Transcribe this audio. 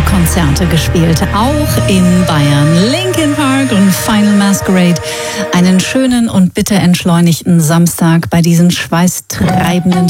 Konzerte gespielt, auch in Bayern. Linkin Park und Final Masquerade. Einen schönen und bitter entschleunigten Samstag bei diesen schweißtreibenden